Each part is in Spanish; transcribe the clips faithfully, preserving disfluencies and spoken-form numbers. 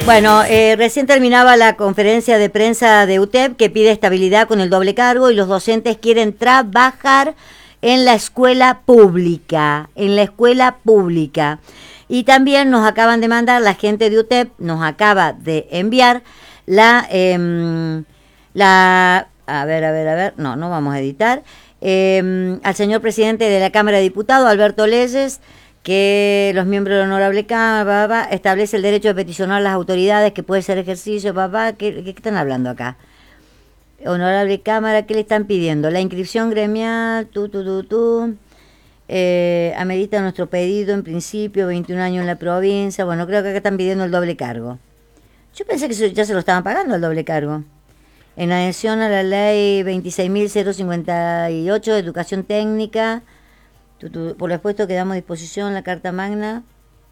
Bueno, eh, recién terminaba la conferencia de prensa de U T E P que pide estabilidad con el doble cargo y los docentes quieren trabajar en la escuela pública, en la escuela pública. Y también nos acaban de mandar, la gente de U T E P nos acaba de enviar la, eh, la, a ver, a ver, a ver, no, no vamos a editar, eh, al señor presidente de la Cámara de Diputados, Alberto Leyes, que los miembros de la honorable Cámara papá, establece el derecho de peticionar a las autoridades que puede ser ejercicio, papá, ¿qué, qué están hablando acá? Honorable Cámara, ¿qué le están pidiendo? La inscripción gremial, tú, tú, tú, tú, eh, amerita nuestro pedido en principio, veintiún años en la provincia, bueno, creo que acá están pidiendo el doble cargo. Yo pensé que ya se lo estaban pagando el doble cargo. En adición a la ley veintiséis mil cincuenta y ocho de educación técnica, por lo expuesto que damos a disposición la Carta Magna.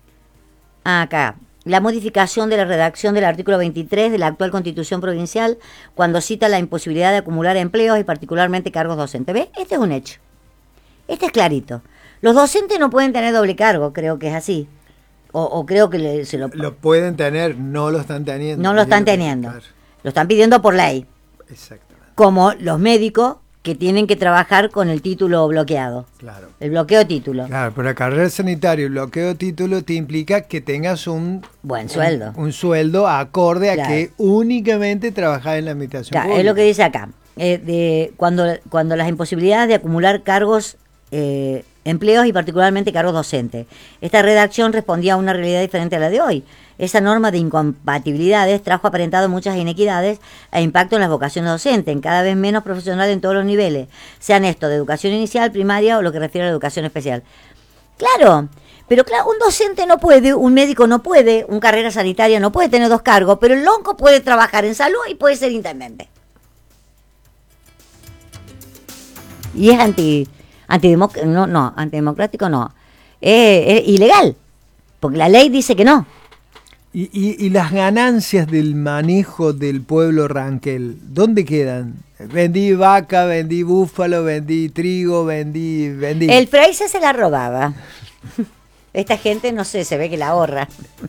Ah, acá. La modificación de la redacción del artículo veintitrés de la actual Constitución Provincial cuando cita la imposibilidad de acumular empleos y particularmente cargos docentes. ¿Ves? Este es un hecho. Este es clarito. Los docentes no pueden tener doble cargo, creo que es así. O, o creo que le, se lo... Lo pueden tener, no lo están teniendo. No lo están teniendo. Claro. Lo están pidiendo por ley. Exactamente. Como los médicos que tienen que trabajar con el título bloqueado. Claro. El bloqueo título. Claro, pero la carrera sanitaria y el bloqueo título te implica que tengas un buen sueldo. Un, un sueldo acorde a claro. que únicamente trabajas en la administración claro, pública. Es lo que dice acá. Eh, de, cuando, cuando las imposibilidades de acumular cargos, eh, empleos y particularmente cargos docentes. Esta redacción respondía a una realidad diferente a la de hoy. Esa norma de incompatibilidades trajo aparentado muchas inequidades e impacto en las vocaciones docentes, en cada vez menos profesionales en todos los niveles, sean esto de educación inicial, primaria o lo que refiere a la educación especial. Claro, pero claro, un docente no puede, un médico no puede, un carrera sanitaria no puede tener dos cargos, pero el lonco puede trabajar en salud y puede ser intendente. Y es anti, antidemocrático, no, no, antidemocrático no, es, es ilegal, porque la ley dice que no. Y, y, y las ganancias del manejo del pueblo ranquel, ¿dónde quedan? Vendí vaca, vendí búfalo, vendí trigo, vendí... vendí. El Freise se la robaba. Esta gente, no sé, se ve que la ahorra.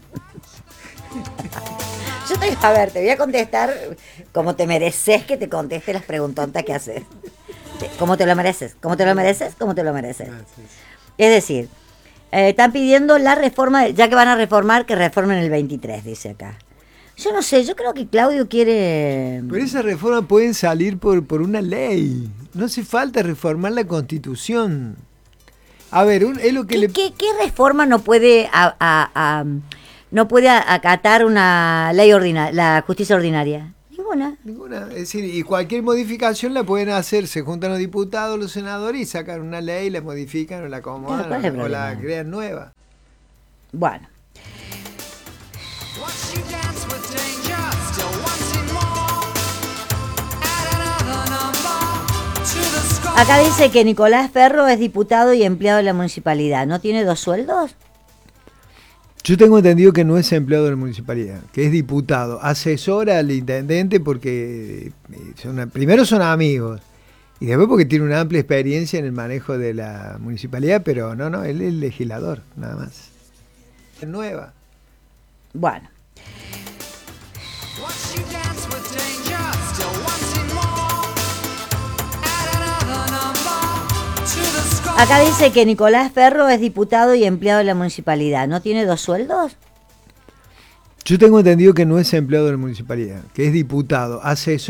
Yo te, a ver, te voy a contestar como te mereces que te conteste las preguntontas que haces. ¿Cómo te lo mereces? ¿Cómo te lo mereces? ¿Cómo te lo mereces? Es decir... Eh, están pidiendo la reforma, ya que van a reformar, que reformen el veintitrés, dice acá. Yo no sé, yo creo que Claudio quiere... Pero esas reformas pueden salir por, por una ley. No hace falta reformar la Constitución. A ver, un, es lo que ¿Qué, le... ¿qué, ¿Qué reforma no puede a, a, a, no puede acatar una ley ordinaria, la justicia ordinaria? Ninguna. Ninguna. Es decir, y cualquier modificación la pueden hacer, se juntan los diputados, los senadores y sacan una ley, la modifican o la acomodan claro, o, o la crean nueva. Bueno. Acá dice que Nicolás Ferro es diputado y empleado de la municipalidad. ¿No tiene dos sueldos? Yo tengo entendido que no es empleado de la municipalidad, que es diputado, asesora al intendente porque son, primero son amigos y después porque tiene una amplia experiencia en el manejo de la municipalidad, pero no, no, él es el legislador, nada más. Es nueva. Bueno. Acá dice que Nicolás Ferro es diputado y empleado de la municipalidad. ¿No tiene dos sueldos? Yo tengo entendido que no es empleado de la municipalidad, que es diputado, asesor.